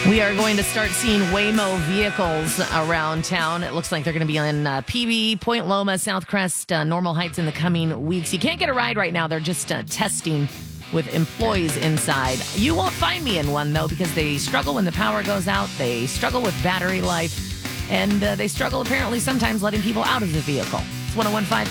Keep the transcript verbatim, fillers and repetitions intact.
We are going to start seeing Waymo vehicles around town. It looks like they're going to be in uh, P B, Point Loma, Southcrest, uh, Normal Heights in the coming weeks. You can't get a ride right now. They're just uh, testing with employees inside. You won't find me in one, though, because they struggle when the power goes out. They struggle with battery life. And uh, they struggle, apparently, sometimes letting people out of the vehicle. It's one oh one point five